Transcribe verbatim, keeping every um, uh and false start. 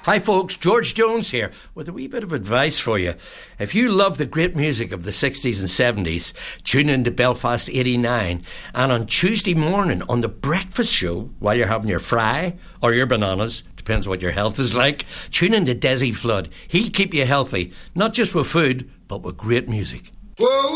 Hi folks, George Jones here with a wee bit of advice for you. If you love the great music of the sixties and seventies, tune in to Belfast eighty-nine, and on Tuesday morning on the breakfast show, while you're having your fry or your bananas, depends what your health is like, tune in to Desi Flood. He'll keep you healthy, not just with food, but with great music. Whoa!